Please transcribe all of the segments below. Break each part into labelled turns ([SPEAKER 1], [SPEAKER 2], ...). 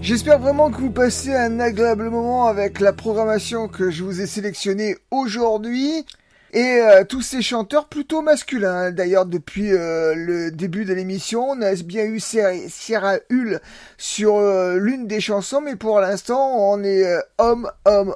[SPEAKER 1] J'espère vraiment que vous passez un agréable moment avec la programmation que je vous ai sélectionnée aujourd'hui. Et tous ces chanteurs plutôt masculins. D'ailleurs, depuis le début de l'émission, on a bien eu Sierra Hull sur l'une des chansons, mais pour l'instant, on est homme.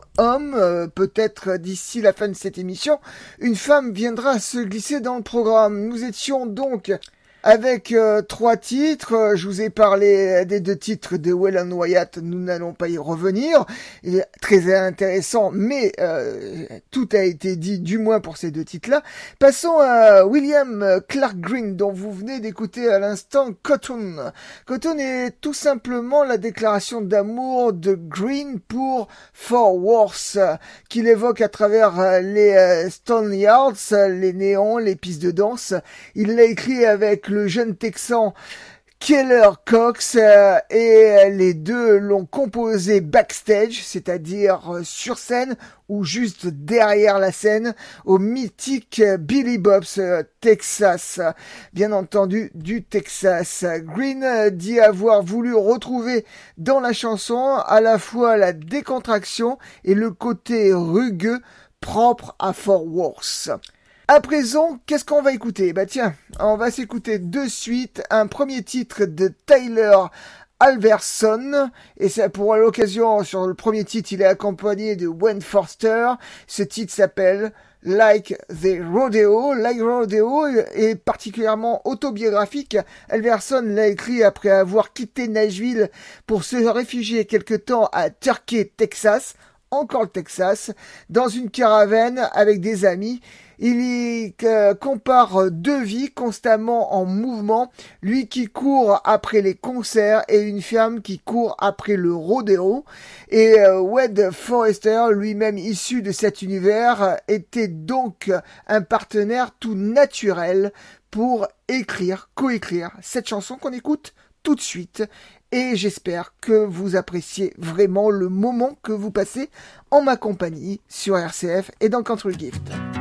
[SPEAKER 1] Peut-être d'ici la fin de cette émission, une femme viendra se glisser dans le programme. Nous étions donc avec 3 titres. Je vous ai parlé des 2 titres de Waylon Wyatt, nous n'allons pas y revenir. Il est très intéressant, mais tout a été dit, du moins pour ces 2 titres-là. Passons à William Clark Green, dont vous venez d'écouter à l'instant Cotton. Cotton est tout simplement la déclaration d'amour de Green pour Fort Worth, qu'il évoque à travers les Stone Yards, les néons, les pistes de danse. Il l'a écrit avec le jeune Texan Keller Cox et les deux l'ont composé backstage, c'est-à-dire sur scène ou juste derrière la scène, au mythique Billy Bob's Texas, bien entendu du Texas. Green dit avoir voulu retrouver dans la chanson à la fois la décontraction et le côté rugueux propre à Fort Worth. À présent, qu'est-ce qu'on va écouter? Bah tiens, on va s'écouter de suite un premier titre de Tyler Alverson, et c'est pour l'occasion, sur le premier titre, il est accompagné de Wayne Forster. Ce titre s'appelle Like the Rodeo. Like Rodeo est particulièrement autobiographique. Alverson l'a écrit après avoir quitté Nashville pour se réfugier quelque temps à Turkey, Texas, encore le Texas, dans une caravane avec des amis. Il y compare 2 vies constamment en mouvement, lui qui court après les concerts et une femme qui court après le rodéo. Et Wade Forrester, lui-même issu de cet univers, était donc un partenaire tout naturel pour coécrire cette chanson qu'on écoute tout de suite. Et j'espère que vous appréciez vraiment le moment que vous passez en ma compagnie sur RCF et dans Country Gift.